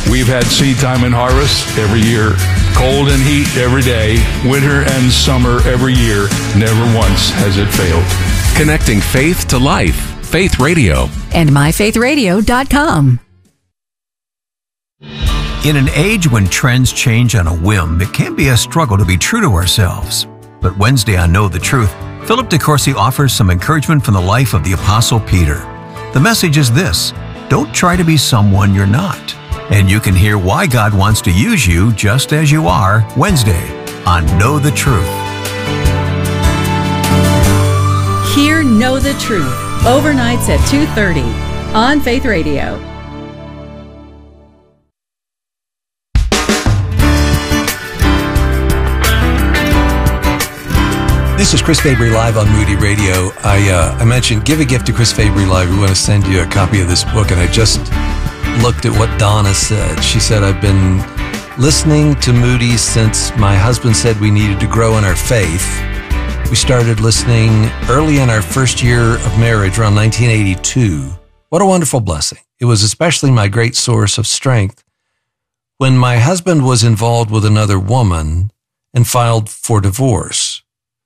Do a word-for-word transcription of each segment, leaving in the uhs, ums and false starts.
We've had seed time and harvest every year, cold and heat every day, winter and summer every year. Never once has it failed. Connecting faith to life. Faith Radio. And my faith radio dot com. In an age when trends change on a whim, it can be a struggle to be true to ourselves. But Wednesday on Know the Truth, Philip DeCourcy offers some encouragement from the life of the Apostle Peter. The message is this: don't try to be someone you're not. And you can hear why God wants to use you just as you are Wednesday on Know the Truth. Hear Know the Truth, overnights at two thirty on Faith Radio. This is Chris Fabry Live on Moody Radio. I uh, I mentioned give a gift to Chris Fabry Live. We want to send you a copy of this book, and I just looked at what Donna said. She said, I've been listening to Moody since my husband said we needed to grow in our faith. We started listening early in our first year of marriage, around nineteen eighty-two. What a wonderful blessing. It was especially my great source of strength when my husband was involved with another woman and filed for divorce.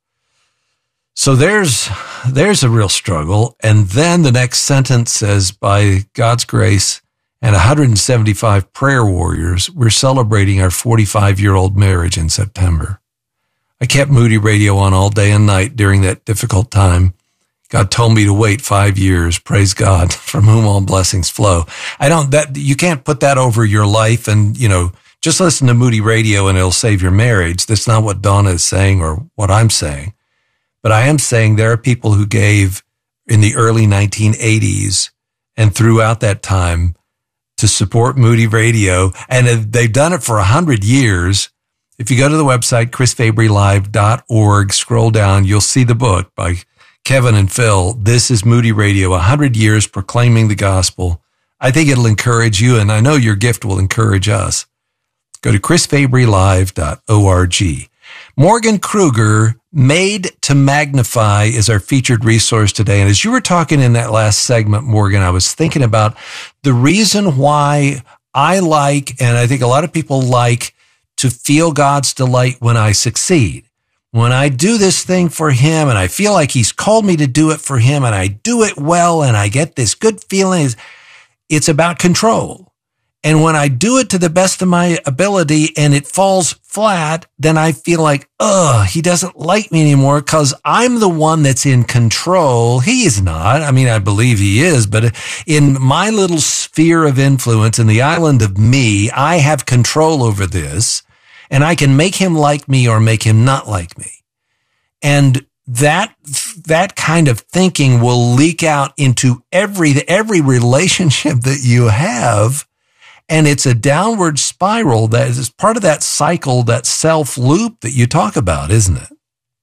So there's there's a real struggle. And then the next sentence says, by God's grace and one hundred seventy-five prayer warriors, we're celebrating our forty-five-year-old marriage in September. I kept Moody Radio on all day and night during that difficult time. God told me to wait five years. Praise God, from whom all blessings flow. I don't, that, you can't put that over your life and, you know, just listen to Moody Radio and it'll save your marriage. That's not what Donna is saying or what I'm saying. But I am saying there are people who gave in the early nineteen eighties and throughout that time to support Moody Radio, and they've done it for a hundred years. If you go to the website, chris fabry live dot org, scroll down, you'll see the book by Kevin and Phil. This is Moody Radio, a hundred years proclaiming the gospel. I think it'll encourage you, and I know your gift will encourage us. Go to chris fabry live dot org. Morgan Kruger, Made to Magnify, is our featured resource today. And as you were talking in that last segment, Morgan, I was thinking about the reason why I like, and I think a lot of people like, to feel God's delight when I succeed. When I do this thing for Him and I feel like He's called me to do it for Him and I do it well and I get this good feeling, it's about control. And when I do it to the best of my ability and it falls flat, then I feel like, ugh, He doesn't like me anymore because I'm the one that's in control. He is not. I mean, I believe He is, but in my little sphere of influence, in the island of me, I have control over this, and I can make Him like me or make Him not like me. And that that kind of thinking will leak out into every every relationship that you have. And it's a downward spiral that is part of that cycle, that self loop that you talk about, isn't it?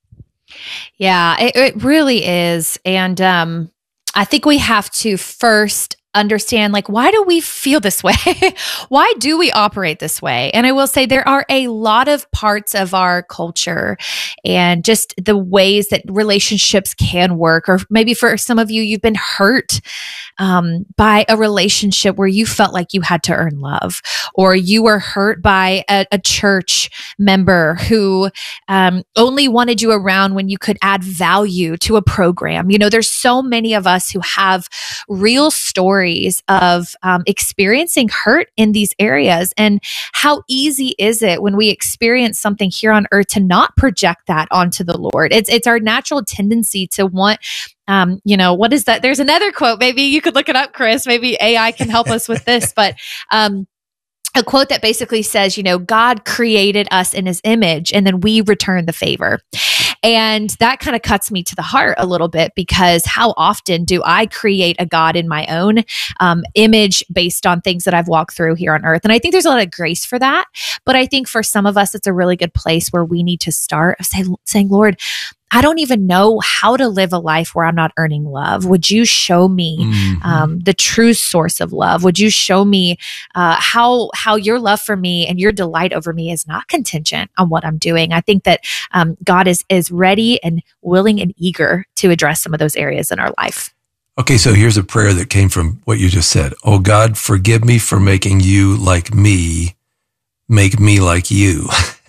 Yeah, it, it really is. And um, I think we have to first understand, like, why do we feel this way? Why do we operate this way? And I will say there are a lot of parts of our culture and just the ways that relationships can work, or maybe for some of you, you've been hurt um, by a relationship where you felt like you had to earn love, or you were hurt by a, a church member who um, only wanted you around when you could add value to a program. You know, there's so many of us who have real stories of um, experiencing hurt in these areas. And how easy is it when we experience something here on earth to not project that onto the Lord? It's it's our natural tendency to want, um, you know, what is that? There's another quote. Maybe you could look it up, Chris. Maybe A I can help us with this. But um, a quote that basically says, you know, God created us in His image and then we return the favor. And that kind of cuts me to the heart a little bit, because how often do I create a God in my own um, image based on things that I've walked through here on earth? And I think there's a lot of grace for that. But I think for some of us, it's a really good place where we need to start say, saying, Lord, I don't even know how to live a life where I'm not earning love. Would you show me mm-hmm. um, the true source of love? Would you show me uh, how how your love for me and your delight over me is not contingent on what I'm doing? I think that um, God is is ready and willing and eager to address some of those areas in our life. Okay, so here's a prayer that came from what you just said. Oh God, forgive me for making you like me. Make me like you.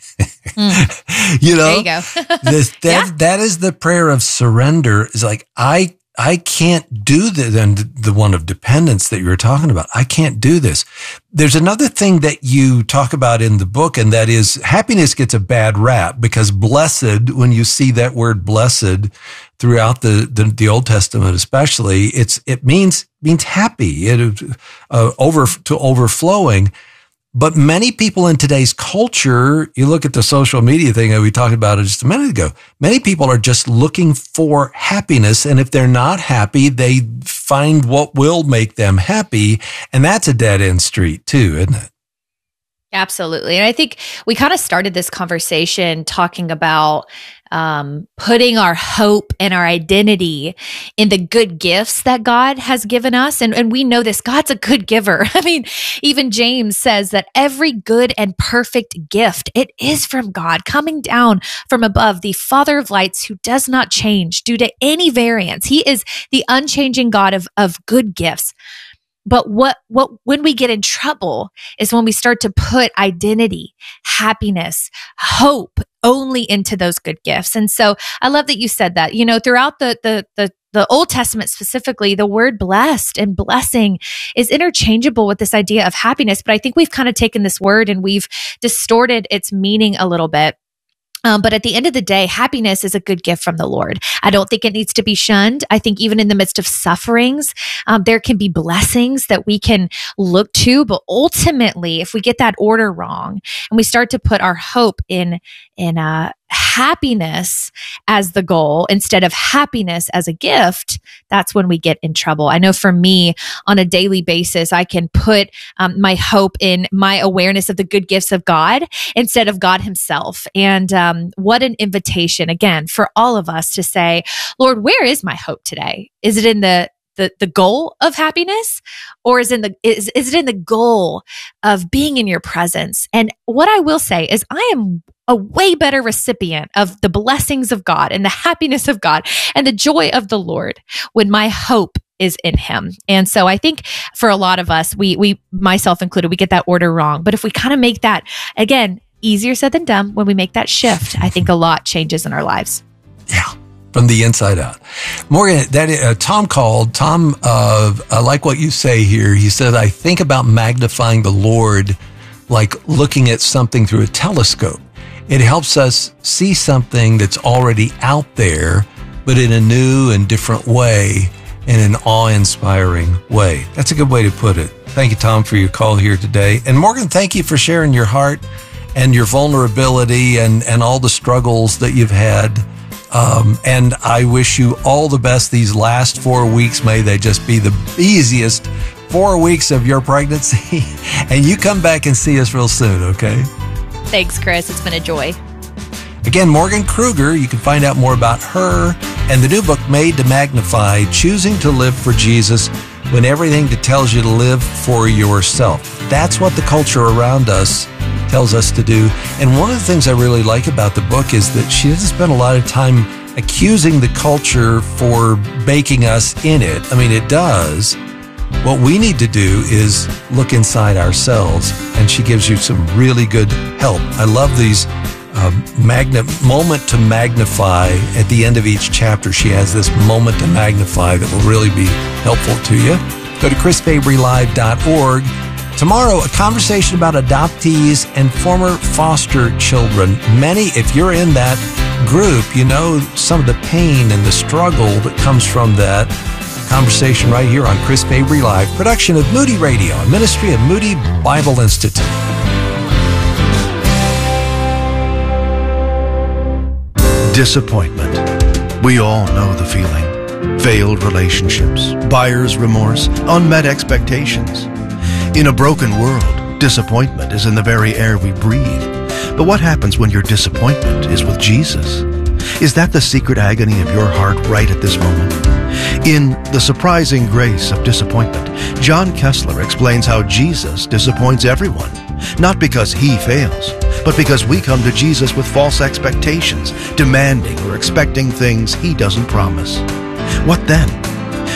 Mm. You know, there you go. this, that, yeah. that is the prayer of surrender. It's like, I, I can't do this. And the one of dependence that you were talking about, I can't do this. There's another thing that you talk about in the book, and that is happiness gets a bad rap because blessed, when you see that word blessed throughout the, the, the Old Testament, especially, it's, it means, means happy, it, uh, over to overflowing. But many people in today's culture, you look at the social media thing that we talked about just a minute ago, many people are just looking for happiness. And if they're not happy, they find what will make them happy. And that's a dead end street too, isn't it? Absolutely. And I think we kind of started this conversation talking about um, putting our hope and our identity in the good gifts that God has given us. And, and we know this, God's a good giver. I mean, even James says that every good and perfect gift, it is from God, coming down from above, the Father of lights, who does not change due to any variance. He is the unchanging God of, of good gifts. But what, what, when we get in trouble is when we start to put identity, happiness, hope only into those good gifts. And so I love that you said that, you know, throughout the, the, the, the Old Testament specifically, the word blessed and blessing is interchangeable with this idea of happiness. But I think we've kind of taken this word and we've distorted its meaning a little bit. Um, but at the end of the day, happiness is a good gift from the Lord. I don't think it needs to be shunned. I think even in the midst of sufferings, um, there can be blessings that we can look to. But ultimately, if we get that order wrong and we start to put our hope in, in uh, happiness as the goal instead of happiness as a gift, that's when we get in trouble. I know for me, on a daily basis, I can put um, my hope in my awareness of the good gifts of God instead of God himself. And um, what an invitation, again, for all of us to say, Lord, where is my hope today? Is it in the The, the goal of happiness, or is in the is, is it in the goal of being in your presence? And what I will say is I am a way better recipient of the blessings of God and the happiness of God and the joy of the Lord when my hope is in him. And so I think for a lot of us, we, we, myself included, we get that order wrong. But if we kind of make that, again, easier said than done, when we make that shift, I think a lot changes in our lives. Yeah. From the inside out. Morgan, that uh, Tom called. Tom, uh, I like what you say here. He said, I think about magnifying the Lord like looking at something through a telescope. It helps us see something that's already out there, but in a new and different way, in an awe-inspiring way. That's a good way to put it. Thank you, Tom, for your call here today. And Morgan, thank you for sharing your heart and your vulnerability and, and all the struggles that you've had. Um, and I wish you all the best these last four weeks. May they just be the easiest four weeks of your pregnancy. And you come back and see us real soon, okay? Thanks, Chris. It's been a joy. Again, Morgan Kruger, you can find out more about her and the new book, Made to Magnify, Choosing to Live for Jesus When Everything Tells You to Live for Yourself. That's what the culture around us tells us to do. And one of the things I really like about the book is that she doesn't spend a lot of time accusing the culture for baking us in it. I mean, it does. What we need to do is look inside ourselves, and she gives you some really good help. I love these um, magna- moment to magnify. At the end of each chapter, she has this moment to magnify that will really be helpful to you. Go to chris fabry live dot org. Tomorrow, a conversation about adoptees and former foster children. Many, if you're in that group, you know some of the pain and the struggle that comes from that. Conversation right here on Chris Fabry Live, production of Moody Radio, a ministry of Moody Bible Institute. Disappointment. We all know the feeling. Failed relationships, buyer's remorse, unmet expectations. In a broken world, disappointment is in the very air we breathe. But what happens when your disappointment is with Jesus? Is that the secret agony of your heart right at this moment? In The Surprising Grace of Disappointment, John Kessler explains how Jesus disappoints everyone, not because he fails, but because we come to Jesus with false expectations, demanding or expecting things he doesn't promise. What then?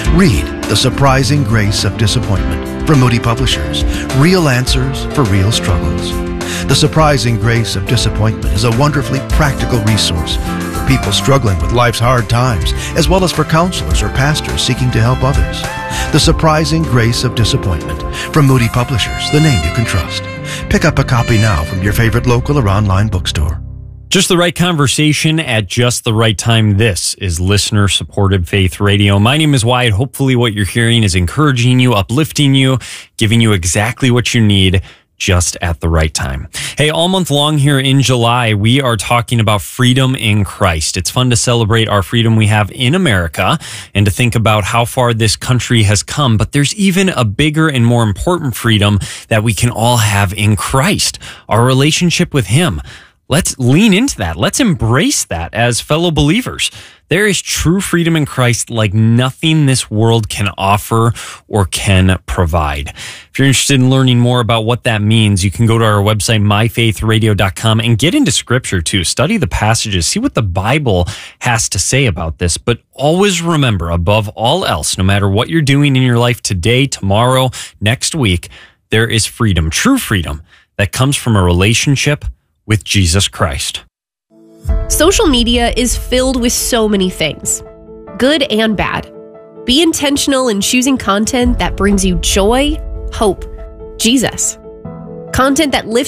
Read The Surprising Grace of Disappointment from Moody Publishers. Real answers for real struggles. The Surprising Grace of Disappointment is a wonderfully practical resource for people struggling with life's hard times, as well as for counselors or pastors seeking to help others. The Surprising Grace of Disappointment from Moody Publishers, the name you can trust. Pick up a copy now from your favorite local or online bookstore. Just the right conversation at just the right time. This is listener-supported Faith Radio. My name is Wyatt. Hopefully what you're hearing is encouraging you, uplifting you, giving you exactly what you need just at the right time. Hey, all month long here in July, we are talking about freedom in Christ. It's fun to celebrate our freedom we have in America and to think about how far this country has come. But there's even a bigger and more important freedom that we can all have in Christ, our relationship with Him. Let's lean into that. Let's embrace that as fellow believers. There is true freedom in Christ like nothing this world can offer or can provide. If you're interested in learning more about what that means, you can go to our website, my faith radio dot com, and get into Scripture too. Study the passages, see what the Bible has to say about this. But always remember, above all else, no matter what you're doing in your life today, tomorrow, next week, there is freedom, true freedom, that comes from a relationship with Jesus Christ. Social media is filled with so many things, good and bad. Be intentional in choosing content that brings you joy, hope, Jesus. Content that lifts